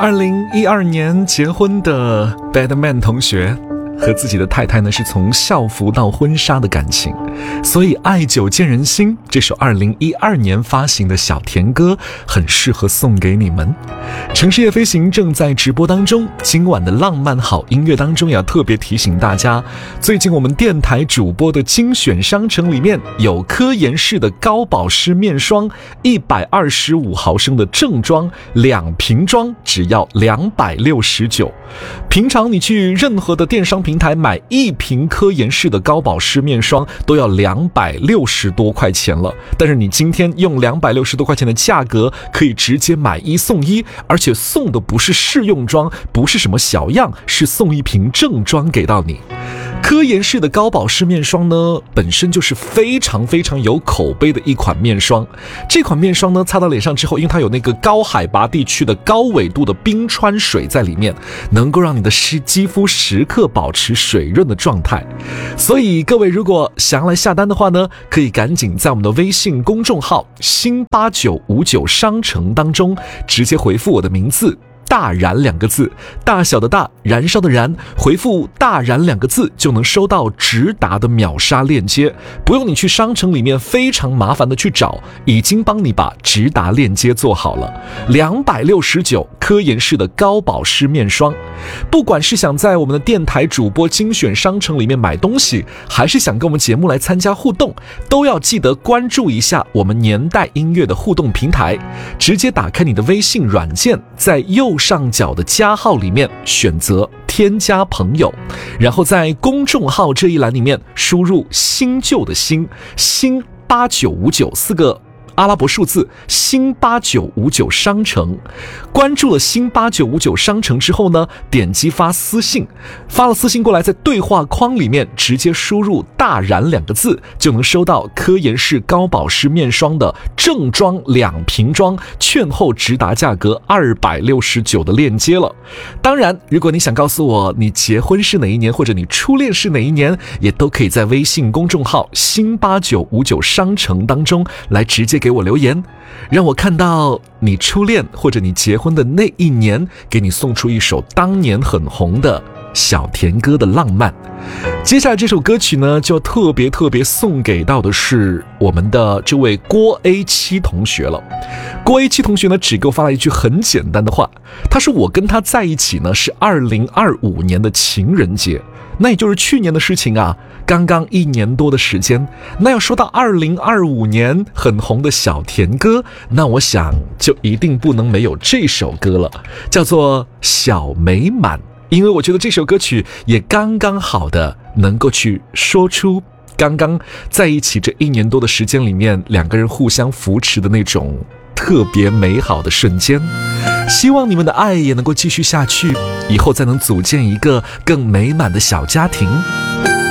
2012年结婚的 Badman 同学和自己的太太呢，是从校服到婚纱的感情，所以爱久见人心这首2012年发行的小甜歌很适合送给你们。城市夜飞行正在直播当中，今晚的浪漫好音乐当中也要特别提醒大家，最近我们电台主播的精选商城里面有科颜氏的高保湿面霜125毫升的正装2瓶装，只要269。平常你去任何的电商平台买一瓶科颜氏的高保湿面霜都要260多块钱了，但是你今天用260多块钱的价格可以直接买1送1，而且送的不是试用装，不是什么小样，是送一瓶正装给到你。科颜氏的高保湿面霜呢，本身就是非常非常有口碑的一款面霜。这款面霜呢，擦到脸上之后，因为它有那个高海拔地区的高纬度的冰川水在里面，能够让你的肌肤时刻保持水润的状态。所以各位如果想要来下单的话呢，可以赶紧在我们的微信公众号新8959商城当中直接回复我的名字大燃2个字，大小的大，燃烧的燃，回复大燃2个字就能收到直达的秒杀链接，不用你去商城里面非常麻烦的去找，已经帮你把直达链接做好了。269科颜氏的高保湿面霜，不管是想在我们的电台主播精选商城里面买东西，还是想跟我们节目来参加互动，都要记得关注一下我们年代音乐的互动平台，直接打开你的微信软件，在右上角的加号里面选择添加朋友，然后在公众号这一栏里面输入新旧的新89594个阿拉伯数字，新8959商城。关注了新8959商城之后呢，点击发私信，发了私信过来，在对话框里面直接输入大燃2个字，就能收到科颜氏高保湿面霜的正装2瓶装，券后直达价格269的链接了。当然，如果你想告诉我你结婚是哪一年，或者你初恋是哪一年，也都可以在微信公众号新8959商城当中来直接给我留言，让我看到你初恋或者你结婚的那一年，给你送出一首当年很红的小甜歌的浪漫。接下来这首歌曲呢，就特别送给到的是我们的这位郭 A7 同学了。郭 A7 同学呢，只给我发了一句很简单的话，他说我跟他在一起呢是2025年的情人节，那也就是去年的事情啊，刚刚1年多的时间。那要说到2025年很红的小甜歌，那我想就一定不能没有这首歌了，叫做小美满。因为我觉得这首歌曲也刚刚好的能够去说出刚刚在一起这1年多的时间里面，两个人互相扶持的那种特别美好的瞬间。希望你们的爱也能够继续下去，以后再能组建一个更美满的小家庭。